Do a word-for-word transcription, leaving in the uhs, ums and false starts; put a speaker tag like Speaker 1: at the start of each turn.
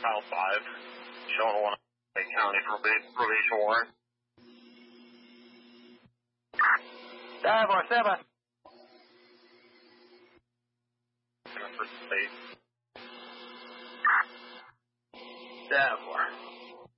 Speaker 1: Kyle five, showing one county probation warrant.
Speaker 2: Dive or seven.
Speaker 1: For space.
Speaker 2: Dive or.